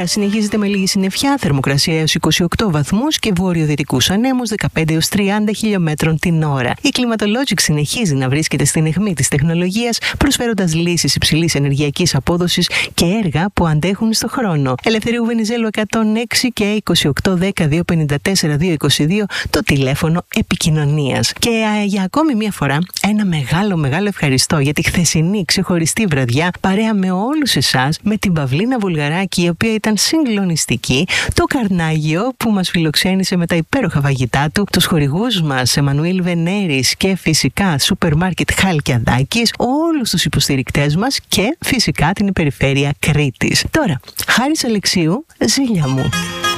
μέρα συνεχίζεται με λίγη συννεφιά, θερμοκρασία έως 28 βαθμούς και βορειοδυτικούς ανέμους 15 έως 30 χιλιόμετρων την ώρα. Η Climatologic συνεχίζει να βρίσκεται στην αιχμή της τεχνολογίας, προσφέροντας λύσεις υψηλής ενεργειακής απόδοσης και έργα που αντέχουν στο χρόνο. Ελευθερίου Βενιζέλου 106 και 2810-254-222 το τηλέφωνο επικοινωνίας. Και για ακόμη μια φορά ένα μεγάλο ευχαριστώ για τη χθεσινή ξεχωριστή βραδιά παρέα με όλους εσάς, με την Παυλίνα Βουλγαράκη, η οποία ήταν συγκλονιστική, το Καρνάγιο που μας φιλοξένησε με τα υπέροχα φαγητά του, τους χορηγούς μας Εμμανουήλ Βενέρης και φυσικά Σούπερ Μάρκετ Χαλκιαδάκης, όλους τους υποστηρικτές μας και φυσικά την περιφέρεια Κρήτης. Τώρα, Χάρης Αλεξίου, ζήλια μου.